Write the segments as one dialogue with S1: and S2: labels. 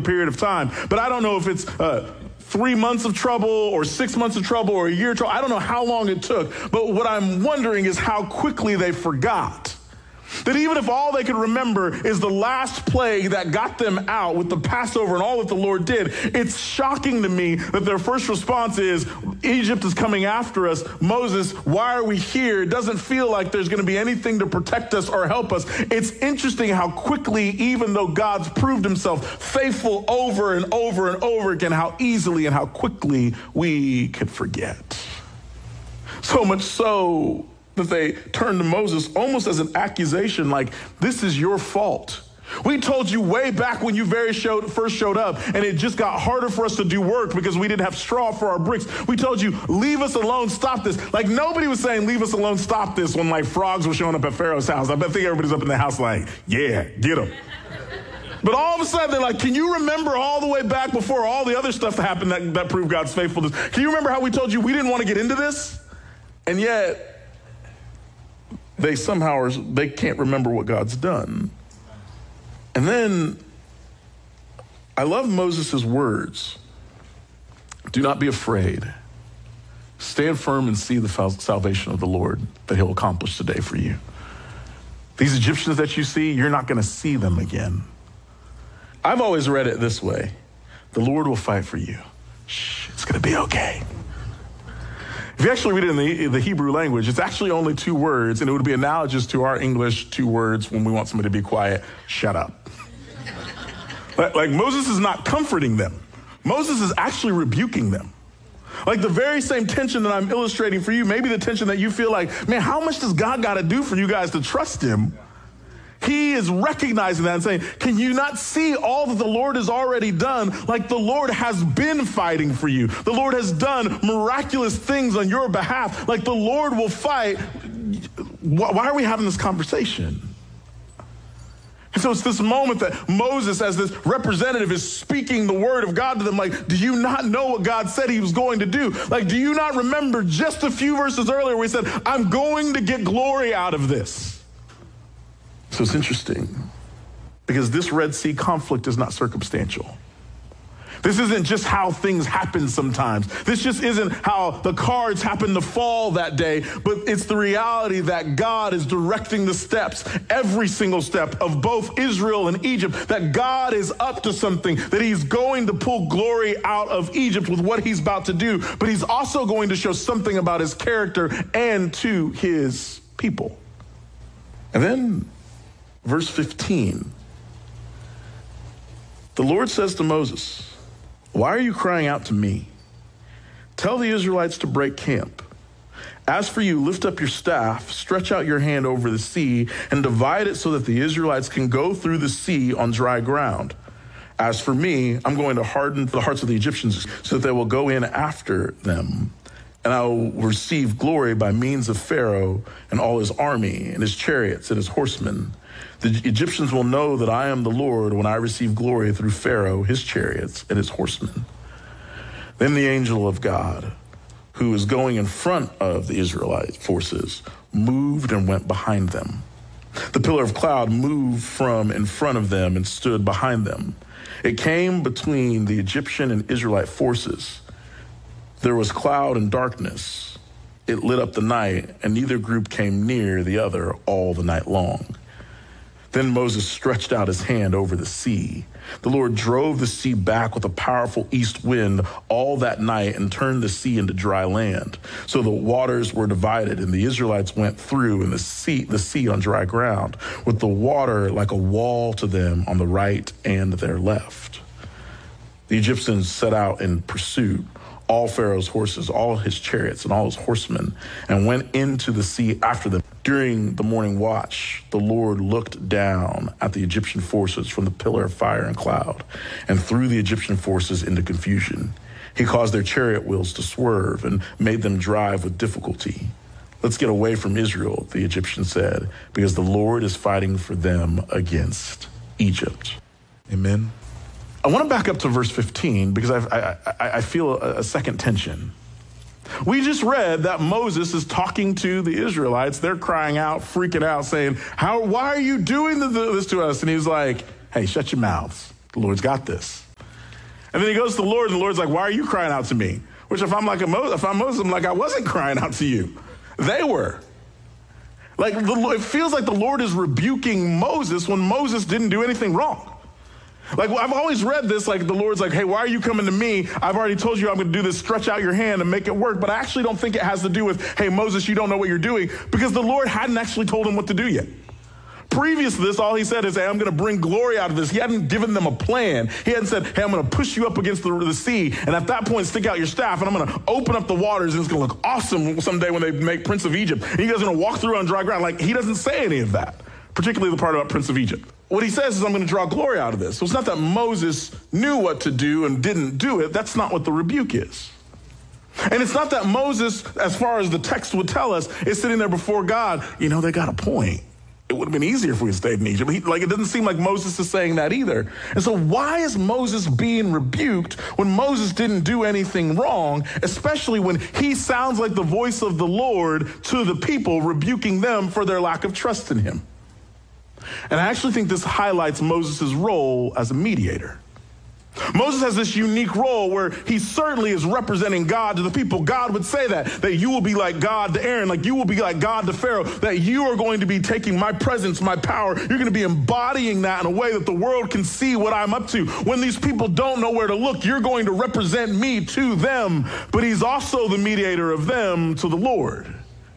S1: period of time. But I don't know if it's 3 months of trouble or 6 months of trouble or a year of trouble. I don't know how long it took. But what I'm wondering is how quickly they forgot. That even if all they could remember is the last plague that got them out with the Passover and all that the Lord did, it's shocking to me that their first response is, Egypt is coming after us. Moses, why are we here? It doesn't feel like there's going to be anything to protect us or help us. It's interesting how quickly, even though God's proved himself faithful over and over and over again, how easily and how quickly we could forget. So much so that they turned to Moses almost as an accusation, like, this is your fault. We told you way back when you first showed up, and it just got harder for us to do work because we didn't have straw for our bricks. We told you, leave us alone, stop this. Like, nobody was saying, leave us alone, stop this, when like frogs were showing up at Pharaoh's house. I think everybody's up in the house like, yeah, get them. But all of a sudden, they're like, can you remember all the way back before all the other stuff that happened that proved God's faithfulness? Can you remember how we told you we didn't want to get into this? And yet, they can't remember what God's done. And then I love Moses' words. Do not be afraid. Stand firm and see the salvation of the Lord that he'll accomplish today for you. These Egyptians that you see, you're not going to see them again. I've always read it this way. The Lord will fight for you. Shh, it's going to be okay. If you actually read it in the Hebrew language, it's actually only 2 words, and it would be analogous to our English 2 words when we want somebody to be quiet. Shut up. Like Moses is not comforting them. Moses is actually rebuking them. Like the very same tension that I'm illustrating for you, maybe the tension that you feel like, man, how much does God got to do for you guys to trust him? He is recognizing that and saying, can you not see all that the Lord has already done? Like the Lord has been fighting for you. The Lord has done miraculous things on your behalf. Like the Lord will fight. Why are we having this conversation? And so it's this moment that Moses, as this representative, is speaking the word of God to them. Like, do you not know what God said he was going to do? Like, do you not remember just a few verses earlier where he said, I'm going to get glory out of this? So it's interesting because this Red Sea conflict is not circumstantial. This isn't just how things happen sometimes. This just isn't how the cards happen to fall that day, but it's the reality that God is directing the steps, every single step of both Israel and Egypt, that God is up to something, that he's going to pull glory out of Egypt with what he's about to do, but he's also going to show something about his character and to his people. And then verse 15, the Lord says to Moses, why are you crying out to me? Tell the Israelites to break camp. As for you, lift up your staff, stretch out your hand over the sea, and divide it so that the Israelites can go through the sea on dry ground. As for me, I'm going to harden the hearts of the Egyptians so that they will go in after them. And I will receive glory by means of Pharaoh and all his army and his chariots and his horsemen. The Egyptians will know that I am the Lord when I receive glory through Pharaoh, his chariots, and his horsemen. Then the angel of God, who is going in front of the Israelite forces, moved and went behind them. The pillar of cloud moved from in front of them and stood behind them. It came between the Egyptian and Israelite forces. There was cloud and darkness. It lit up the night, and neither group came near the other all the night long. Then Moses stretched out his hand over the sea. The Lord drove the sea back with a powerful east wind all that night and turned the sea into dry land. So the waters were divided, and the Israelites went through in the sea on dry ground, with the water like a wall to them on the right and their left. The Egyptians set out in pursuit, all Pharaoh's horses, all his chariots, and all his horsemen, and went into the sea after them. During the morning watch, the Lord looked down at the Egyptian forces from the pillar of fire and cloud, and threw the Egyptian forces into confusion. He caused their chariot wheels to swerve and made them drive with difficulty. Let's get away from Israel, the Egyptians said, because the Lord is fighting for them against Egypt. Amen. I want to back up to verse 15 because I feel a second tension. We just read that Moses is talking to the Israelites. They're crying out, freaking out, saying, why are you doing this to us? And he's like, hey, shut your mouths. The Lord's got this. And then he goes to the Lord, and the Lord's like, why are you crying out to me? Which if I'm Moses, I'm like, I wasn't crying out to you. They were. Like, it feels like the Lord is rebuking Moses when Moses didn't do anything wrong. Like, I've always read this, like the Lord's like, hey, why are you coming to me? I've already told you I'm going to do this, stretch out your hand and make it work. But I actually don't think it has to do with, hey, Moses, you don't know what you're doing, because the Lord hadn't actually told him what to do yet. Previous to this, all he said is, hey, I'm going to bring glory out of this. He hadn't given them a plan. He hadn't said, hey, I'm going to push you up against the sea, and at that point, stick out your staff, and I'm going to open up the waters, and it's going to look awesome someday when they make Prince of Egypt. And you guys are going to walk through on dry ground. Like, he doesn't say any of that, particularly the part about Prince of Egypt. What he says is, I'm going to draw glory out of this. So it's not that Moses knew what to do and didn't do it. That's not what the rebuke is. And it's not that Moses, as far as the text would tell us, is sitting there before God. You know, they got a point. It would have been easier if we had stayed in Egypt. It doesn't seem like Moses is saying that either. And so why is Moses being rebuked when Moses didn't do anything wrong, especially when he sounds like the voice of the Lord to the people, rebuking them for their lack of trust in him? And I actually think this highlights Moses' role as a mediator. Moses has this unique role where he certainly is representing God to the people. God would say that you will be like God to Aaron, like you will be like God to Pharaoh, that you are going to be taking my presence, my power. You're going to be embodying that in a way that the world can see what I'm up to. When these people don't know where to look, you're going to represent me to them. But he's also the mediator of them to the Lord.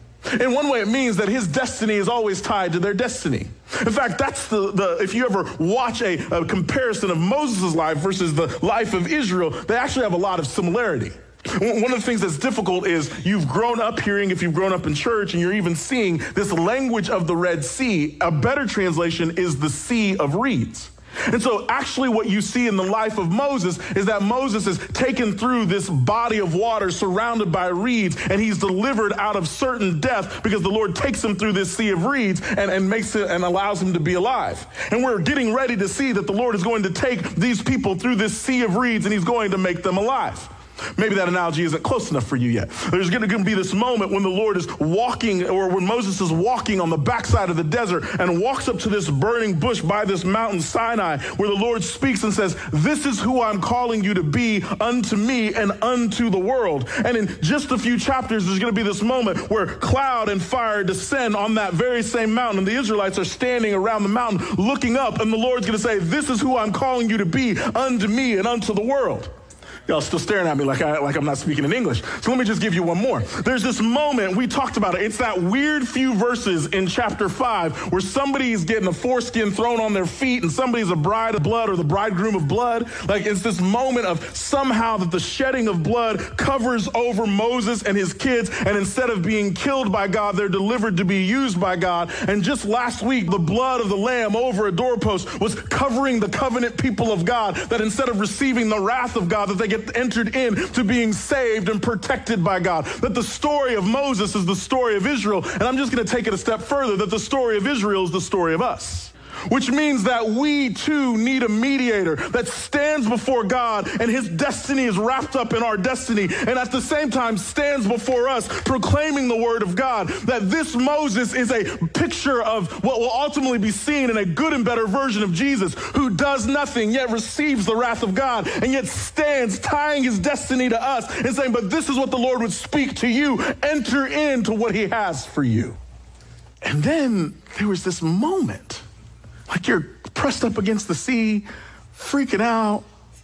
S1: In one way, it means that his destiny is always tied to their destiny. In fact, that's if you ever watch a comparison of Moses' life versus the life of Israel, they actually have a lot of similarity. One of the things that's difficult is you've grown up hearing, if you've grown up in church, and you're even seeing this language of the Red Sea. A better translation is the Sea of Reeds. And so actually what you see in the life of Moses is that Moses is taken through this body of water surrounded by reeds, and he's delivered out of certain death because the Lord takes him through this sea of reeds and makes it and allows him to be alive. And we're getting ready to see that the Lord is going to take these people through this sea of reeds, and he's going to make them alive. Maybe that analogy isn't close enough for you yet. There's going to be this moment when the Lord is walking, or when Moses is walking on the backside of the desert and walks up to this burning bush by this mountain Sinai, where the Lord speaks and says, this is who I'm calling you to be unto me and unto the world. And in just a few chapters, there's going to be this moment where cloud and fire descend on that very same mountain. And the Israelites are standing around the mountain looking up, and the Lord's going to say, this is who I'm calling you to be unto me and unto the world. Y'all still staring at me like I'm not speaking in English. So let me just give you one more. There's this moment, we talked about it. It's that weird few verses in chapter 5 where somebody's getting a foreskin thrown on their feet and somebody's a bride of blood or the bridegroom of blood. Like, it's this moment of somehow that the shedding of blood covers over Moses and his kids, and instead of being killed by God, they're delivered to be used by God. And just last week, the blood of the lamb over a doorpost was covering the covenant people of God, that instead of receiving the wrath of God, that they get entered into being saved and protected by God. That the story of Moses is the story of Israel. And I'm just going to take it a step further, that the story of Israel is the story of us. Which means that we too need a mediator that stands before God, and his destiny is wrapped up in our destiny, and at the same time stands before us proclaiming the word of God. That this Moses is a picture of what will ultimately be seen in a good and better version of Jesus, who does nothing yet receives the wrath of God, and yet stands tying his destiny to us and saying, but this is what the Lord would speak to you. Enter into what he has for you. And then there was this moment, like you're pressed up against the sea, freaking out.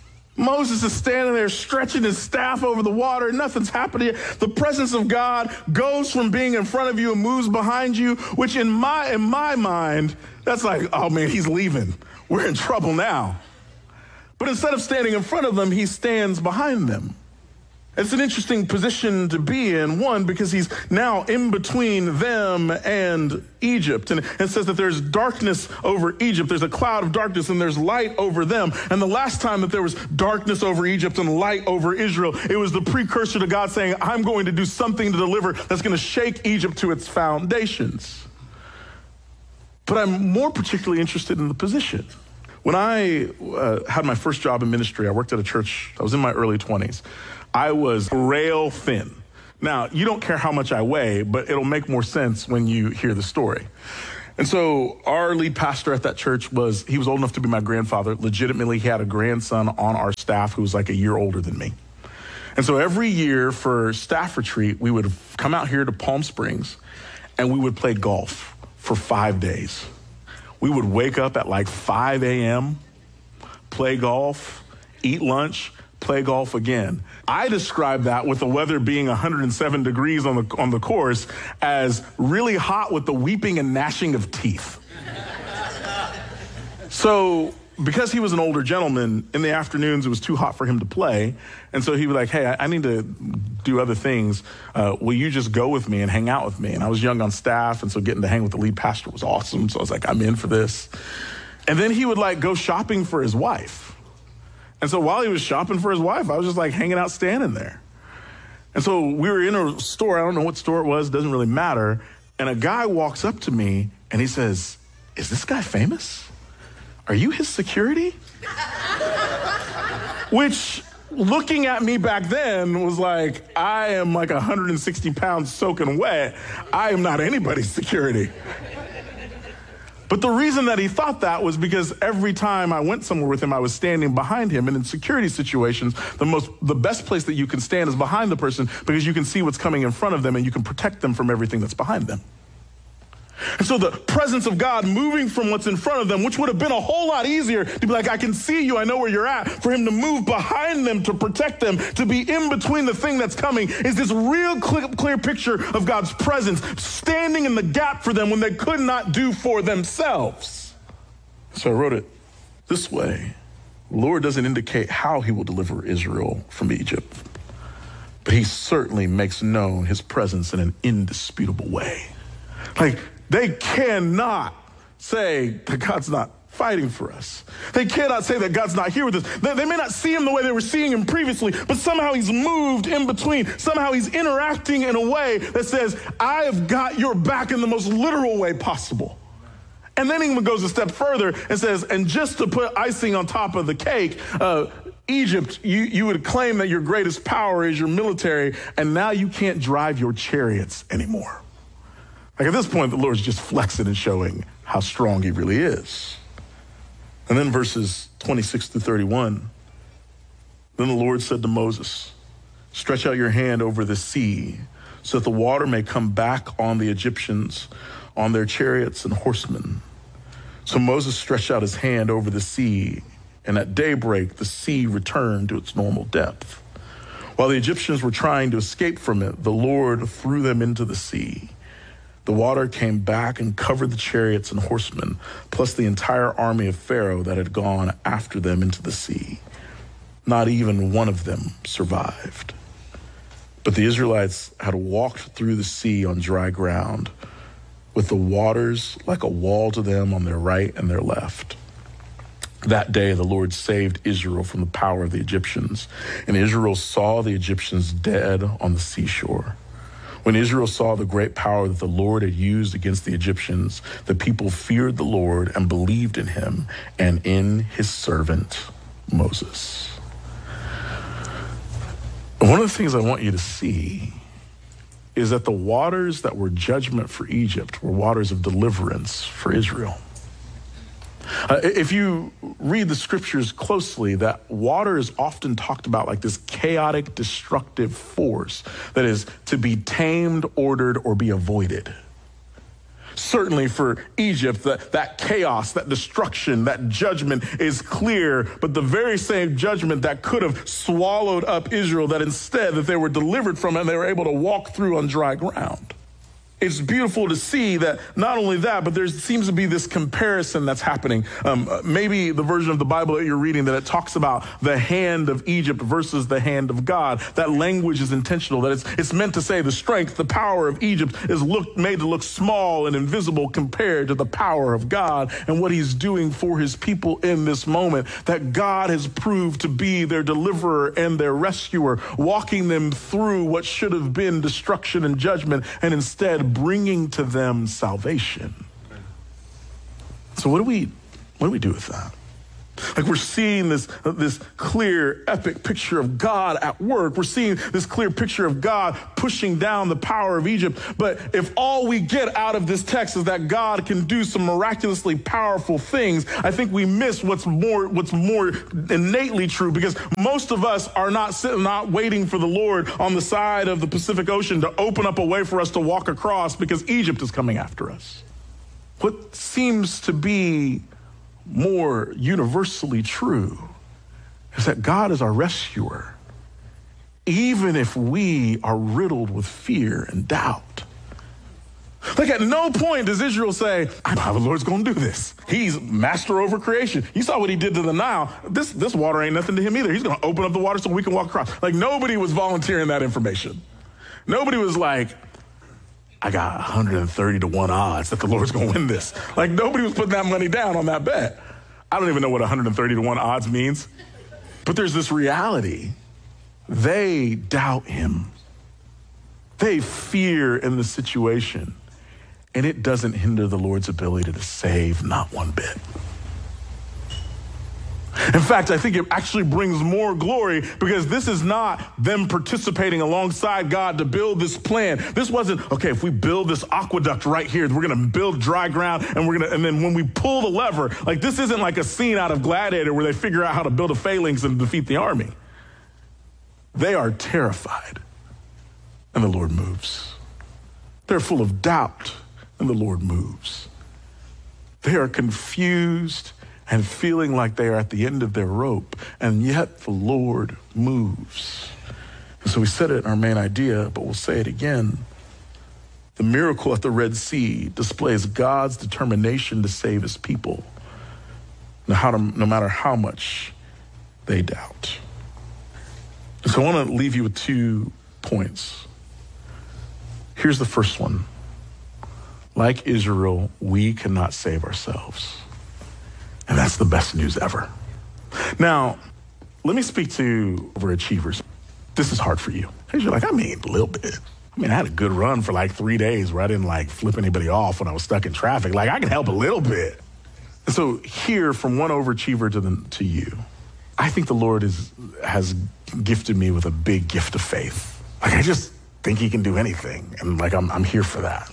S1: Moses is standing there stretching his staff over the water. Nothing's happening. The presence of God goes from being in front of you and moves behind you, which in my mind, that's like, oh man, he's leaving. We're in trouble now. But instead of standing in front of them, he stands behind them. It's an interesting position to be in, one, because he's now in between them and Egypt. And it says that there's darkness over Egypt. There's a cloud of darkness and there's light over them. And the last time that there was darkness over Egypt and light over Israel, it was the precursor to God saying, I'm going to do something to deliver that's going to shake Egypt to its foundations. But I'm more particularly interested in the position. When I had my first job in ministry, I worked at a church. I was in my early 20s. I was rail thin. Now, you don't care how much I weigh, but it'll make more sense when you hear the story. And so our lead pastor at that church he was old enough to be my grandfather. Legitimately, he had a grandson on our staff who was like a year older than me. And so every year for staff retreat, we would come out here to Palm Springs and we would play golf for 5 days. We would wake up at like 5 a.m., play golf, eat lunch, play golf again. I describe that, with the weather being 107 degrees on the course, as really hot with the weeping and gnashing of teeth. So because he was an older gentleman, in the afternoons it was too hot for him to play. And so he was like, hey, I need to do other things. Will you just go with me and hang out with me? And I was young on staff, and so getting to hang with the lead pastor was awesome. So I was like, I'm in for this. And then he would like go shopping for his wife. And so while he was shopping for his wife, I was just like hanging out, standing there. And so we were in a store. I don't know what store it was. Doesn't really matter. And a guy walks up to me and he says, is this guy famous? Are you his security? Which, looking at me back then, was like, I am like 160 pounds soaking wet. I am not anybody's security. But the reason that he thought that was because every time I went somewhere with him, I was standing behind him. And in security situations, the best place that you can stand is behind the person, because you can see what's coming in front of them and you can protect them from everything that's behind them. And so the presence of God moving from what's in front of them, which would have been a whole lot easier to be like, I can see you, I know where you're at, for him to move behind them, to protect them, to be in between the thing that's coming, is this real clear picture of God's presence, standing in the gap for them when they could not do for themselves. So I wrote it this way. The Lord doesn't indicate how he will deliver Israel from Egypt, but he certainly makes known his presence in an indisputable way. Like, they cannot say that God's not fighting for us. They cannot say that God's not here with us. They may not see him the way they were seeing him previously, but somehow he's moved in between. Somehow he's interacting in a way that says, I have got your back in the most literal way possible. And then he even goes a step further and says, and just to put icing on top of the cake, Egypt, you would claim that your greatest power is your military, and now you can't drive your chariots anymore. Like, at this point, the Lord's just flexing and showing how strong he really is. And then verses 26 through 31, then the Lord said to Moses, stretch out your hand over the sea so that the water may come back on the Egyptians, on their chariots and horsemen. So Moses stretched out his hand over the sea, and at daybreak, the sea returned to its normal depth. While the Egyptians were trying to escape from it, the Lord threw them into the sea. The water came back and covered the chariots and horsemen, plus the entire army of Pharaoh that had gone after them into the sea. Not even one of them survived. But the Israelites had walked through the sea on dry ground, with the waters like a wall to them on their right and their left. That day, the Lord saved Israel from the power of the Egyptians, and Israel saw the Egyptians dead on the seashore. When Israel saw the great power that the Lord had used against the Egyptians, the people feared the Lord and believed in him and in his servant Moses. And one of the things I want you to see is that the waters that were judgment for Egypt were waters of deliverance for Israel. If you read the scriptures closely, that water is often talked about like this chaotic, destructive force that is to be tamed, ordered, or be avoided. Certainly for Egypt, that chaos, that destruction, that judgment is clear, but the very same judgment that could have swallowed up Israel, that instead that they were delivered from it and they were able to walk through on dry ground. It's beautiful to see that not only that, but there seems to be this comparison that's happening. Maybe the version of the Bible that you're reading, that it talks about the hand of Egypt versus the hand of God. That language is intentional, that it's meant to say the strength, the power of Egypt is made to look small and invisible compared to the power of God and what he's doing for his people in this moment. That God has proved to be their deliverer and their rescuer, walking them through what should have been destruction and judgment, and instead bringing to them salvation. So what do we do with that? Like we're seeing this clear, epic picture of God at work. We're seeing this clear picture of God pushing down the power of Egypt. But if all we get out of this text is that God can do some miraculously powerful things, I think we miss what's more innately true, because most of us are not waiting for the Lord on the side of the Pacific Ocean to open up a way for us to walk across because Egypt is coming after us. What seems to be more universally true is that God is our rescuer, even if we are riddled with fear and doubt. Like at no point does Israel say, I know how the Lord's going to do this. He's master over creation. You saw what he did to the Nile. This water ain't nothing to him either. He's going to open up the water so we can walk across. Like nobody was volunteering that information. Nobody was like, I got 130 to 1 odds that the Lord's going to win this. Like nobody was putting that money down on that bet. I don't even know what 130 to 1 odds means. But there's this reality. They doubt him. They fear in the situation. And it doesn't hinder the Lord's ability to save, not one bit. In fact, I think it actually brings more glory, because this is not them participating alongside God to build this plan. This wasn't, okay, if we build this aqueduct right here, we're going to build dry ground, and then when we pull the lever, like this isn't like a scene out of Gladiator where they figure out how to build a phalanx and defeat the army. They are terrified, and the Lord moves. They're full of doubt, and the Lord moves. They are confused and feeling like they are at the end of their rope, and yet the Lord moves. And so we said it in our main idea, but we'll say it again. The miracle at the Red Sea displays God's determination to save his people, no matter how much they doubt. And so I want to leave you with 2 points. Here's the first one. Like Israel, we cannot save ourselves. And that's the best news ever. Now, let me speak to overachievers. This is hard for you. You're like, a little bit. I had a good run for like 3 days where I didn't flip anybody off when I was stuck in traffic. I can help a little bit. And so here, from one overachiever to you, I think the Lord has gifted me with a big gift of faith. I just think he can do anything. And I'm here for that.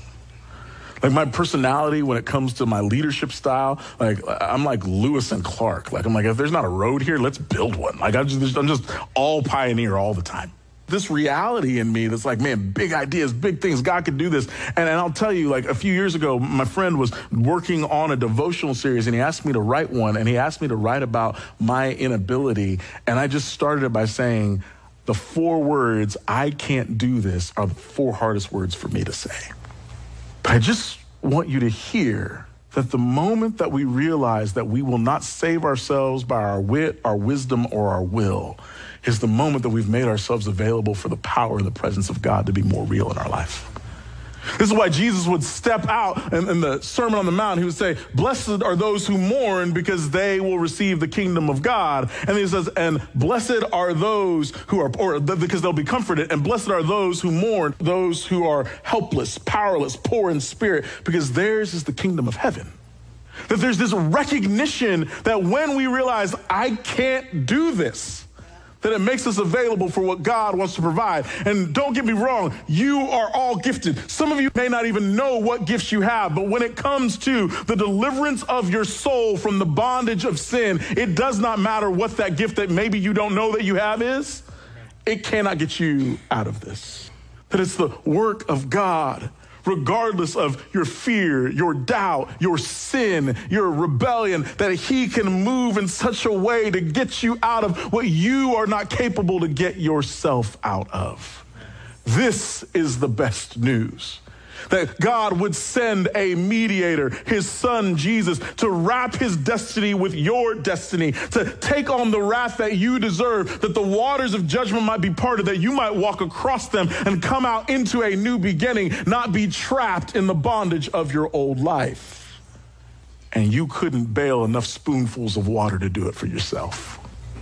S1: My personality when it comes to my leadership style, I'm like Lewis and Clark. If there's not a road here, let's build one. I'm just all pioneer all the time. This reality in me that's big ideas, big things, God could do this. And I'll tell you, a few years ago, my friend was working on a devotional series, and he asked me to write one, and he asked me to write about my inability. And I just started it by saying, the 4 words, I can't do this, are the 4 hardest words for me to say. But I just want you to hear that the moment that we realize that we will not save ourselves by our wit, our wisdom, or our will is the moment that we've made ourselves available for the power and the presence of God to be more real in our life. This is why Jesus would step out in the Sermon on the Mount. He would say, blessed are those who mourn, because they will receive the kingdom of God. And he says, and blessed are those who are, because they'll be comforted. And blessed are those who mourn, those who are helpless, powerless, poor in spirit, because theirs is the kingdom of heaven. That there's this recognition that when we realize I can't do this, that it makes us available for what God wants to provide. And don't get me wrong, you are all gifted. Some of you may not even know what gifts you have, but when it comes to the deliverance of your soul from the bondage of sin, it does not matter what that gift that maybe you don't know that you have is. It cannot get you out of this. That it's the work of God, regardless of your fear, your doubt, your sin, your rebellion, that he can move in such a way to get you out of what you are not capable to get yourself out of. This is the best news. That God would send a mediator, his son Jesus, to wrap his destiny with your destiny, to take on the wrath that you deserve, that the waters of judgment might be parted, that you might walk across them and come out into a new beginning, not be trapped in the bondage of your old life. And you couldn't bail enough spoonfuls of water to do it for yourself.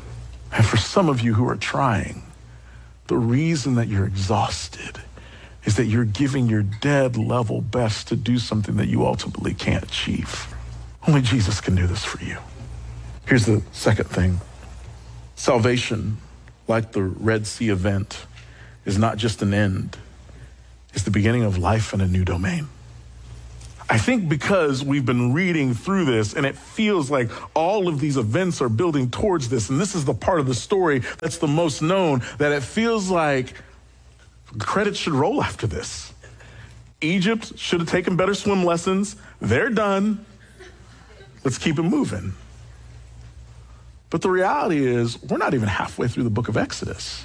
S1: And for some of you who are trying, the reason that you're exhausted is that you're giving your dead level best to do something that you ultimately can't achieve. Only Jesus can do this for you. Here's the second thing. Salvation, like the Red Sea event, is not just an end. It's the beginning of life in a new domain. I think because we've been reading through this and it feels like all of these events are building towards this, and this is the part of the story that's the most known, that it feels like credit should roll after this. Egypt should have taken better swim lessons. They're done. Let's keep it moving. But the reality is we're not even halfway through the book of Exodus.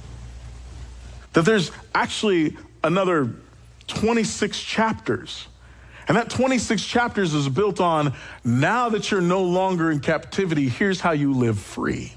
S1: That there's actually another 26 chapters. And that 26 chapters is built on, now that you're no longer in captivity, here's how you live free.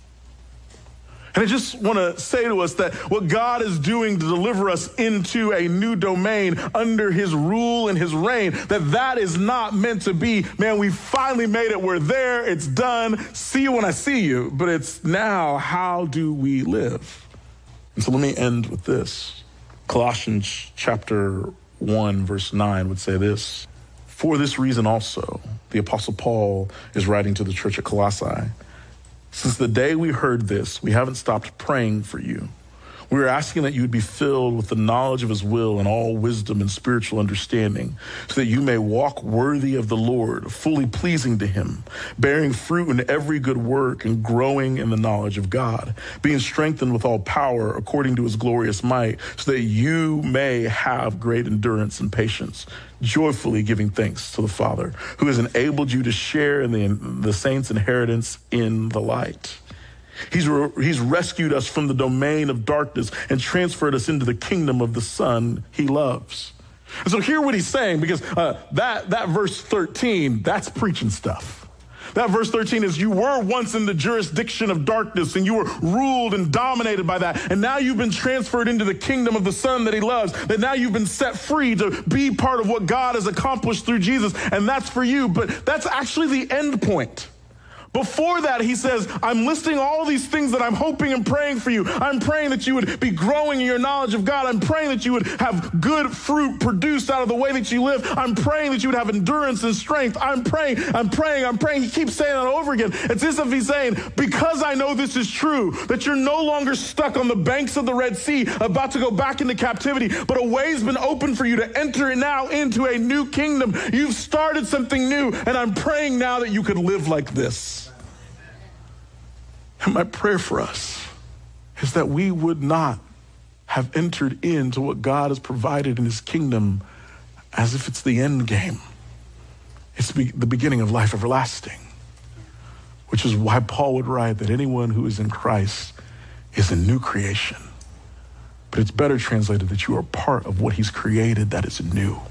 S1: And I just want to say to us that what God is doing to deliver us into a new domain under his rule and his reign, that is not meant to be, man, we finally made it. We're there. It's done. See you when I see you. But it's now, how do we live? And so let me end with this. Colossians chapter 1, verse 9 would say this: for this reason also, the Apostle Paul is writing to the church at Colossae. Since the day we heard this, we haven't stopped praying for you. We are asking that you would be filled with the knowledge of his will and all wisdom and spiritual understanding, so that you may walk worthy of the Lord, fully pleasing to him, bearing fruit in every good work and growing in the knowledge of God, being strengthened with all power according to his glorious might, so that you may have great endurance and patience, joyfully giving thanks to the Father, who has enabled you to share in the saints' inheritance in the light. He's rescued us from the domain of darkness and transferred us into the kingdom of the Son he loves. And so hear what he's saying, because that verse 13, that's preaching stuff. That verse 13 is, you were once in the jurisdiction of darkness and you were ruled and dominated by that. And now you've been transferred into the kingdom of the Son that he loves. That now you've been set free to be part of what God has accomplished through Jesus. And that's for you. But that's actually the end point. Before that, he says, I'm listing all these things that I'm hoping and praying for you. I'm praying that you would be growing in your knowledge of God. I'm praying that you would have good fruit produced out of the way that you live. I'm praying that you would have endurance and strength. I'm praying. He keeps saying that over again. It's as if he's saying, because I know this is true, that you're no longer stuck on the banks of the Red Sea, about to go back into captivity, but a way's been opened for you to enter now into a new kingdom. You've started something new, and I'm praying now that you could live like this. And my prayer for us is that we would not have entered into what God has provided in his kingdom as if it's the end game. It's the beginning of life everlasting, which is why Paul would write that anyone who is in Christ is a new creation. But it's better translated that you are part of what he's created that is new.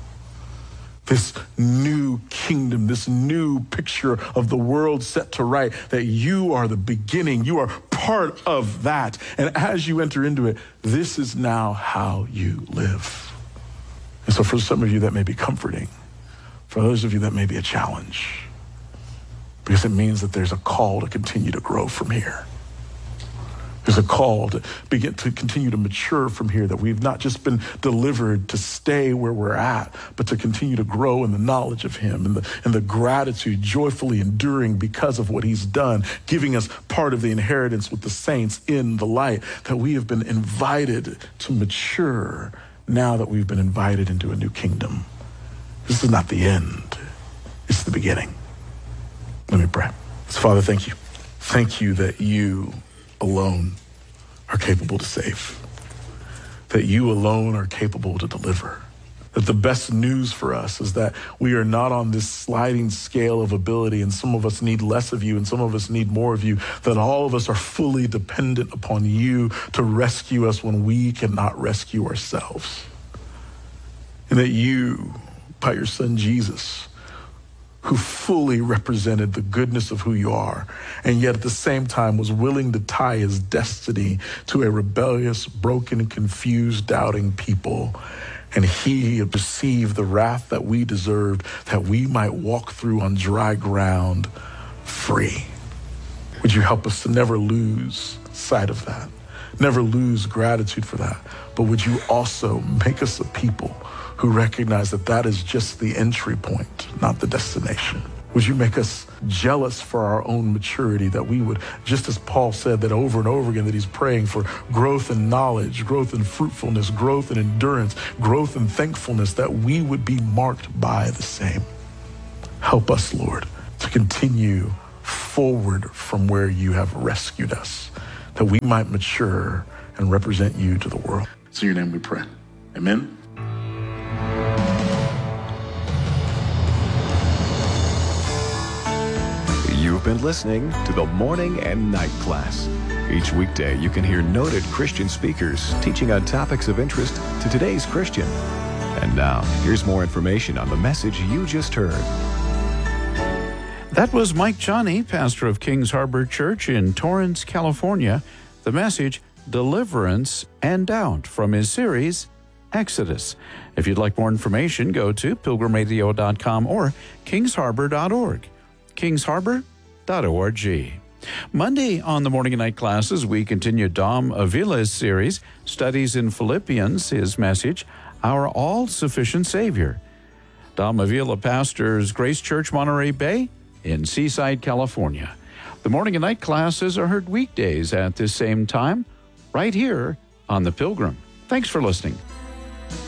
S1: This new kingdom, this new picture of the world set to right, that you are the beginning, you are part of that. And as you enter into it, this is now how you live. And so for some of you, that may be comforting. For others of you, that may be a challenge, because it means that there's a call to continue to grow from here. There's a call to begin to continue to mature from here, that we've not just been delivered to stay where we're at, but to continue to grow in the knowledge of him and the gratitude, joyfully enduring because of what he's done, giving us part of the inheritance with the saints in the light, that we have been invited to mature now that we've been invited into a new kingdom. This is not the end. It's the beginning. Let me pray. So Father, thank you. Thank you that you alone are capable to save, that you alone are capable to deliver, that the best news for us is that we are not on this sliding scale of ability, and some of us need less of you and some of us need more of you, that all of us are fully dependent upon you to rescue us when we cannot rescue ourselves. And that you, by your Son Jesus, who fully represented the goodness of who you are, and yet at the same time was willing to tie his destiny to a rebellious, broken, confused, doubting people. And he received the wrath that we deserved, that we might walk through on dry ground free. Would you help us to never lose sight of that, never lose gratitude for that, but would you also make us a people who recognize that that is just the entry point, not the destination. Would you make us jealous for our own maturity, that we would, just as Paul said that over and over again, that he's praying for growth in knowledge, growth in fruitfulness, growth in endurance, growth in thankfulness, that we would be marked by the same. Help us, Lord, to continue forward from where you have rescued us, that we might mature and represent you to the world. It's in your name we pray. Amen.
S2: You've been listening to the Morning and Night Class. Each weekday, you can hear noted Christian speakers teaching on topics of interest to today's Christian. And now, here's more information on the message you just heard.
S3: That was Mike Johnny, pastor of Kings Harbor Church in Torrance, California. The message, Deliverance and Doubt, from his series, Exodus. If you'd like more information, go to pilgrimradio.com or kingsharbor.org. kingsharbor.org. Monday on the Morning and Night Classes, we continue Dom Avila's series, Studies in Philippians, his message, Our All-Sufficient Savior. Dom Avila pastors Grace Church Monterey Bay in Seaside, California. The Morning and Night Classes are heard weekdays at this same time, right here on The Pilgrim. Thanks for listening.